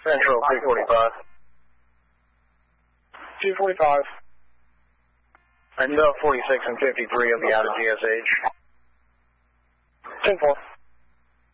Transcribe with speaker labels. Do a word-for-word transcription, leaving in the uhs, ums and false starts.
Speaker 1: Central two forty-five.
Speaker 2: two forty-five.
Speaker 1: And uh, forty-six and fifty-three will be out of G S H.
Speaker 2: ten four.